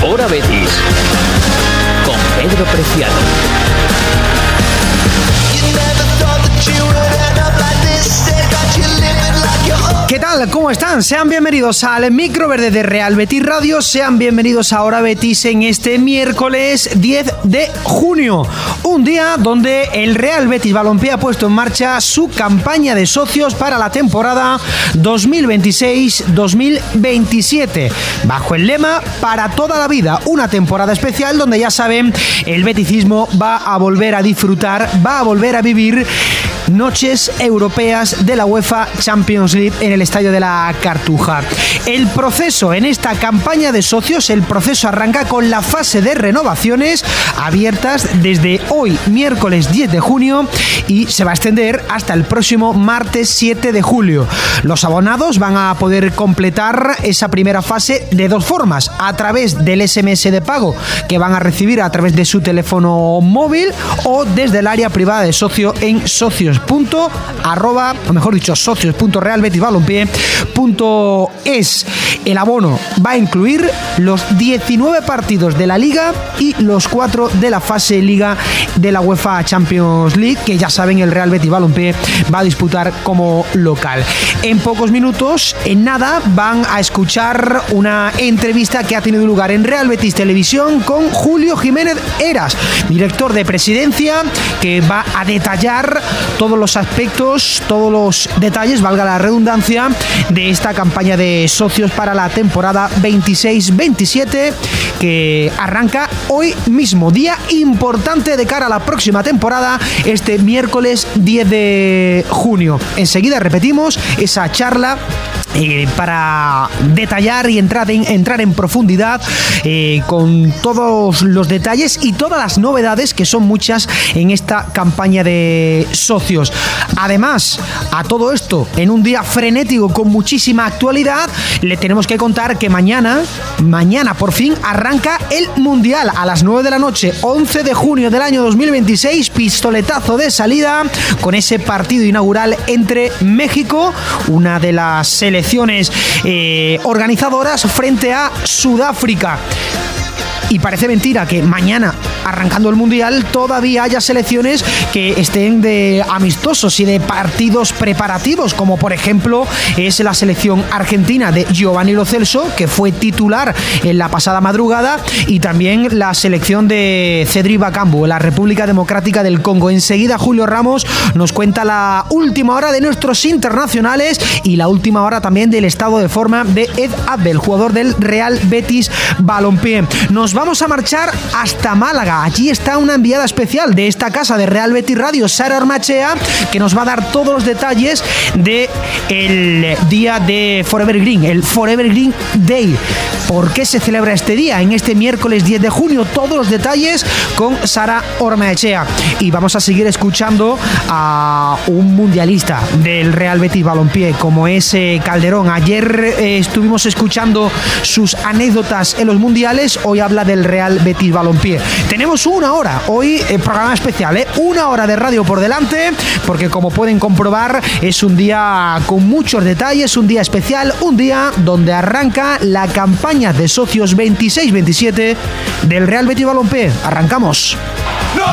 Hora Betis con Pedro Preciado. ¿Qué tal? ¿Cómo están? Sean bienvenidos al Micro Verde de Real Betis Radio. Sean bienvenidos a Hora Betis en este miércoles 10 de junio. Un día donde el Real Betis Balompié ha puesto en marcha su campaña de socios para la temporada 2026-2027. Bajo el lema Para toda la vida. Una temporada especial donde, ya saben, el beticismo va a volver a disfrutar, va a volver a vivir noches europeas de la UEFA Champions League en el Estadio de la Cartuja. El proceso en esta campaña de socios, el proceso arranca con la fase de renovaciones abiertas desde hoy, miércoles 10 de junio, y se va a extender hasta el próximo martes 7 de julio. Los abonados van a poder completar esa primera fase de dos formas: a través del SMS de pago que van a recibir a través de su teléfono móvil, o desde el área privada de socio en socios.realbetisbalompié.es. El abono va a incluir los 19 partidos de la Liga y los 4 de la fase Liga de la UEFA Champions League, que ya saben el Real Betis Balompié va a disputar como local. En pocos minutos, en nada, van a escuchar una entrevista que ha tenido lugar en Real Betis Televisión con Julio Jiménez Heras, director de presidencia, que va a detallar todos los aspectos, todos los detalles, valga la redundancia, de esta campaña de socios para la temporada 26-27 que arranca hoy mismo. Día importante de cara a la próxima temporada, este miércoles 10 de junio. Enseguida repetimos esa charla para detallar y entrar en profundidad con todos los detalles y todas las novedades, que son muchas en esta campaña de socios. Además, a todo esto, en un día frenético con muchísima actualidad, le tenemos que contar que mañana por fin arranca el Mundial a las 9 de la noche, 11 de junio del año 2026, pistoletazo de salida con ese partido inaugural entre México, una de las selecciones organizadoras, frente a Sudáfrica. Y parece mentira que mañana, arrancando el Mundial, todavía haya selecciones que estén de amistosos y de partidos preparativos, como por ejemplo es la selección argentina de Giovanni Lo Celso, que fue titular en la pasada madrugada, y también la selección de Cedric Bakambu, la República Democrática del Congo. Enseguida Julio Ramos nos cuenta la última hora de nuestros internacionales y la última hora también del estado de forma de Ed Abel, jugador del Real Betis Balompié. Nos vamos a marchar hasta Málaga. Allí está una enviada especial de esta casa de Real Betis Radio, Sara Ormachea, que nos va a dar todos los detalles del día de Forever Green, el Forever Green Day. ¿Por qué se celebra este día? En este miércoles 10 de junio, todos los detalles con Sara Ormachea. Y vamos a seguir escuchando a un mundialista del Real Betis Balompié, como es Calderón. Ayer estuvimos escuchando sus anécdotas en los mundiales, hoy habla del Real Betis Balompié. Tenemos una hora, hoy programa especial, una hora de radio por delante, porque como pueden comprobar es un día con muchos detalles, un día especial, un día donde arranca la campaña de socios 26-27 del Real Betis Balompié. Arrancamos.